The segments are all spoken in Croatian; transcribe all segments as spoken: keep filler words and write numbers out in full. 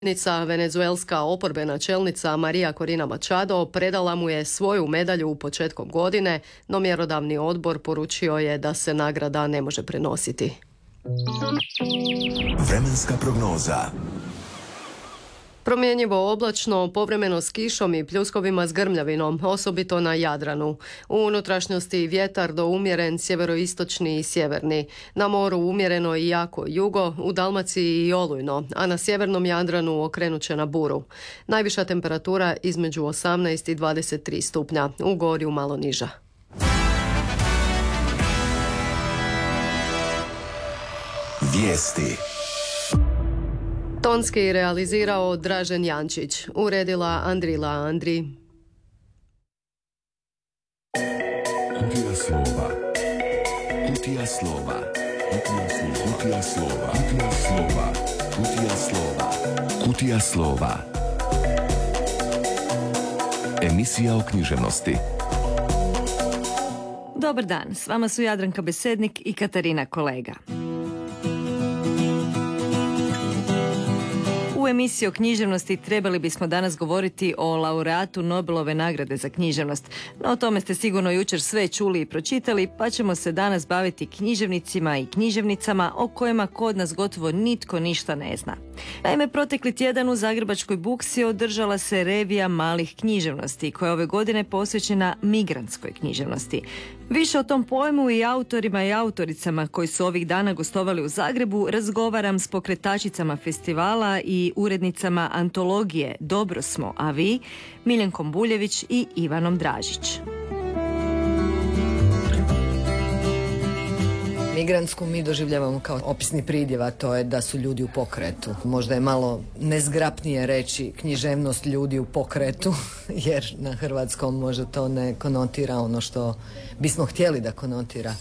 Predsjednica venezuelska oporbena čelnica Maria Corina Machado predala mu je svoju medalju u početkom godine, no mjerodavni odbor poručio je da se nagrada ne može prenositi. Vremenska prognoza. Promjenjivo oblačno, povremeno s kišom i pljuskovima s grmljavinom, osobito na Jadranu. U unutrašnjosti vjetar do umjeren sjeveroistočni i sjeverni. Na moru umjereno i jako jugo, u Dalmaciji i olujno, a na sjevernom Jadranu okrenut će na buru. Najviša temperatura između osamnaest i dvadeset tri stupnja, u Gorju malo niža. Vijesti. Tonski realizirao Dražen Jančić, uredila Andrila Andri. Kutija slova. Kutija slova. Kutija slova. Kutija slova. Kutija slova. Kutija slova. Emisija o književnosti. Dobar dan, s vama su Jadranka Besednik i Katarina Kolega. U emisiji o književnosti trebali bismo danas govoriti o laureatu Nobelove nagrade za književnost, no o tome ste sigurno jučer sve čuli i pročitali, pa ćemo se danas baviti književnicima i književnicama o kojima kod nas gotovo nitko ništa ne zna. Naime, protekli tjedan u Zagrebačkoj buksi održala se revija malih književnosti, koja je ove godine posvećena migrantskoj književnosti. Više o tom pojmu i autorima i autoricama koji su ovih dana gostovali u Zagrebu razgovaram s pokretačicama festivala i urednicama antologije Dobro smo, a vi, Miljenkom Buljević i Ivanom Dražić. Migrantsku mi doživljavamo kao opisni pridjev, a to je da su ljudi u pokretu. Možda je malo nezgrapnije reći književnost ljudi u pokretu, jer na hrvatskom možda to ne konotira ono što bismo htjeli da konotira.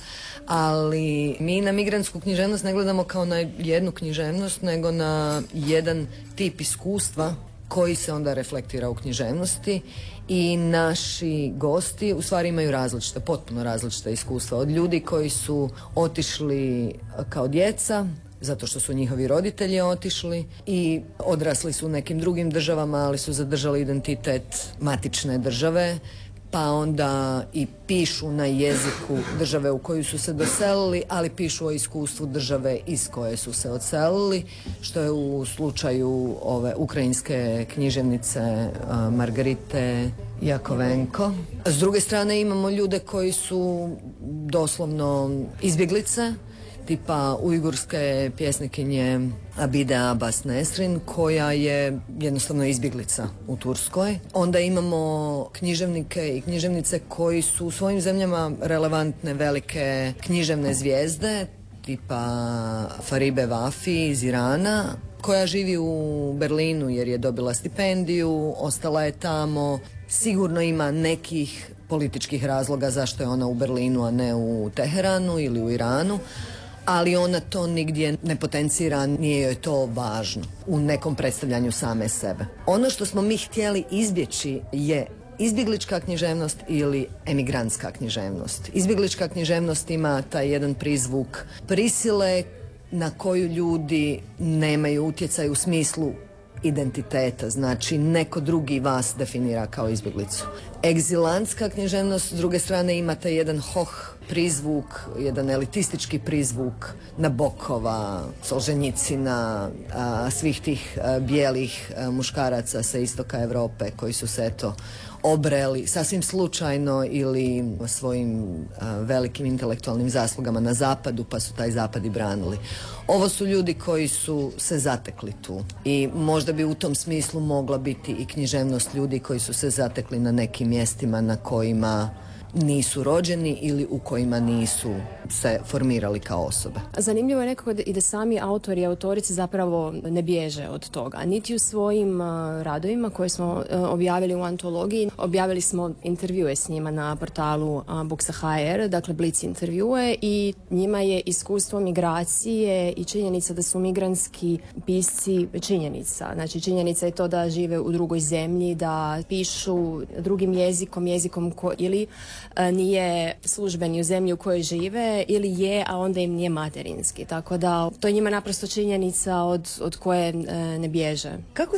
Ali mi na migrantsku književnost ne gledamo kao na jednu književnost, nego na jedan tip iskustva koji se onda reflektira u književnosti, i naši gosti u stvari imaju različite, potpuno različite iskustva. Od ljudi koji su otišli kao djeca, zato što su njihovi roditelji otišli i odrasli su u nekim drugim državama, ali su zadržali identitet matične države, pa onda i pišu na jeziku države u koju su se doselili, ali pišu o iskustvu države iz koje su se odselili, što je u slučaju ove ukrajinske književnice uh, Margarite Jakovenko. S druge strane imamo ljude koji su doslovno izbjeglice, tipa ujgurske pjesnikinje Abide Abbas Nesrin, koja je jednostavno izbjeglica u Turskoj. Onda imamo književnike i književnice koji su u svojim zemljama relevantne velike književne zvijezde, tipa Faribe Vafi iz Irana, koja živi u Berlinu jer je dobila stipendiju, ostala je tamo. Sigurno ima nekih političkih razloga zašto je ona u Berlinu, a ne u Teheranu ili u Iranu, ali ona to nigdje ne potencira, nije joj to važno u nekom predstavljanju same sebe. Ono što smo mi htjeli izbjeći je izbjeglička književnost ili emigrantska književnost. Izbjeglička književnost ima taj jedan prizvuk prisile na koju ljudi nemaju utjecaj u smislu identiteta, znači neko drugi vas definira kao izbjeglicu. Egzilantska književnost s druge strane ima taj jedan hoh prizvuk, jedan elitistički prizvuk Nabokova, Solženjicina, a, svih tih a, bijelih a, muškaraca sa istoka Europe koji su se eto obreli sasvim slučajno ili svojim a, velikim intelektualnim zaslugama na zapadu, pa su taj zapad i branili. Ovo su ljudi koji su se zatekli tu i možda bi u tom smislu mogla biti i književnost ljudi koji su se zatekli na nekim mjestima na kojima nisu rođeni ili u kojima nisu se formirali kao osobe. Zanimljivo je nekako i da sami autori i autorice zapravo ne bježe od toga. Niti u svojim uh, radovima koje smo uh, objavili u antologiji, objavili smo intervjue s njima na portalu uh, Buksa punkt ha er, dakle Blic intervjue, i njima je iskustvo migracije i činjenica da su migrantski pisci činjenica. Znači činjenica je to da žive u drugoj zemlji, da pišu drugim jezikom, jezikom ko ili uh, nije službeni u zemlji u kojoj žive nije ili je, a onda im nije materinski. Tako da to je njima naprosto činjenica od, od koje e, ne bježe. Kako